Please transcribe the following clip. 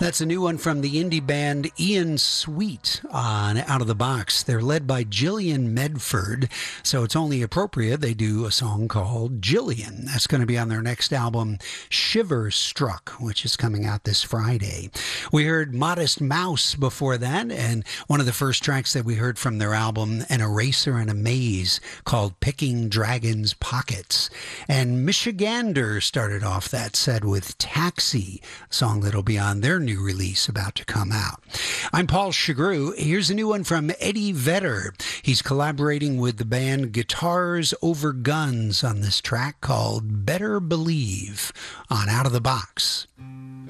That's a new one from the indie band Ian Sweet on Out of the Box. They're led by Jillian Medford, so it's only appropriate they do a song called Jillian. That's going to be on their next album, Shiver Struck, which is coming out this Friday. We heard Modest Mouse before that, and one of the first tracks that we heard from their album, An Eraser and a Maze, called Picking Dragons' Pockets. And Michigander started off that set with Taxi, a song that'll be on their new release about to come out. I'm Paul Chagru. Here's a new one from Eddie Vedder. He's collaborating with the band Guitars Over Guns on this track called Better Believe on Out of the Box.